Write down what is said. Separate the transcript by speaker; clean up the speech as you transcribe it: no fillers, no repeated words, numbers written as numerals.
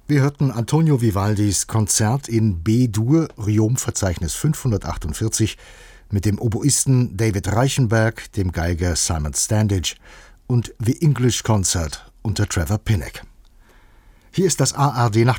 Speaker 1: Wir hörten Antonio Vivaldis Konzert in B-Dur, Riom-Verzeichnis 548, mit dem Oboisten David Reichenberg, dem Geiger Simon Standage und The English Concert unter Trevor Pinnock. Hier ist das ARD